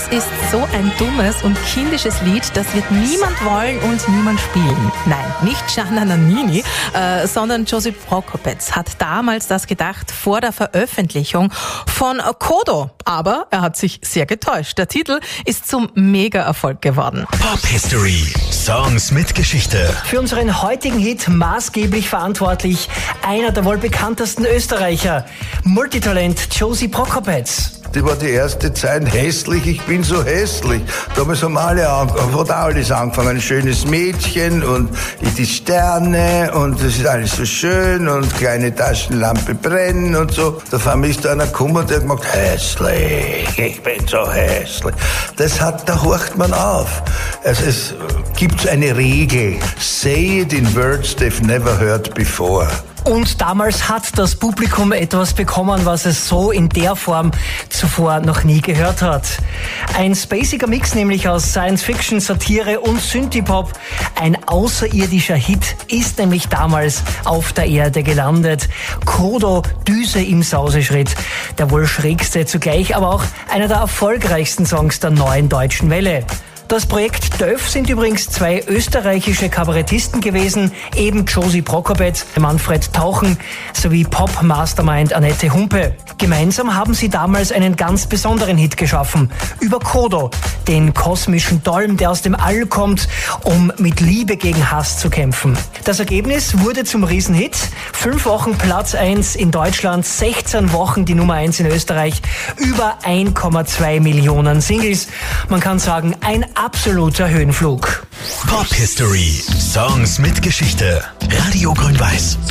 ist so ein dummes und kindisches Lied, das wird niemand wollen und niemand spielen. Nein, nicht Gianna Nannini, sondern Josip Prokopec hat damals das gedacht vor der Veröffentlichung von Kodo. Aber er hat sich sehr getäuscht. Der Titel ist zum Mega-Erfolg geworden. Pop History. Songs mit Geschichte. Für unseren heutigen Hit maßgeblich verantwortlich einer der wohl bekanntesten Österreicher, Multitalent Josip Prokopec. Das war die erste Zeit, hässlich, ich bin so hässlich. Damals haben hat alles angefangen. Ein schönes Mädchen und die Sterne und das ist alles so schön und kleine Taschenlampe brennen und so. Da ist da einer gekommen und der hat gesagt, hässlich, ich bin so hässlich. Da horcht man auf. Also es gibt eine Regel. Say it in words they've never heard before. Und damals hat das Publikum etwas bekommen, was es so in der Form zuvor noch nie gehört hat. Ein spaciger Mix nämlich aus Science-Fiction, Satire und Synthie-Pop. Ein außerirdischer Hit ist nämlich damals auf der Erde gelandet. Kodo, Düse im Sauseschritt. Der wohl schrägste zugleich, aber auch einer der erfolgreichsten Songs der neuen deutschen Welle. Das Projekt Döff sind übrigens zwei österreichische Kabarettisten gewesen, eben Josip Prokopec, Manfred Tauchen sowie Pop-Mastermind Annette Humpe. Gemeinsam haben sie damals einen ganz besonderen Hit geschaffen, über Kodo, den kosmischen Dolm, der aus dem All kommt, um mit Liebe gegen Hass zu kämpfen. Das Ergebnis wurde zum Riesenhit, 5 Wochen Platz 1 in Deutschland, 16 Wochen die Nummer 1 in Österreich, über 1,2 Millionen Singles. Man kann sagen, ein absoluter Höhenflug. Pop History. Songs mit Geschichte. Radio Grün-Weiß.